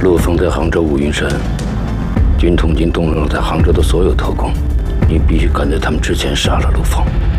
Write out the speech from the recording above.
陆丰在杭州五云山，军统已经动用了在杭州的所有特工，你必须赶在他们之前杀了陆丰。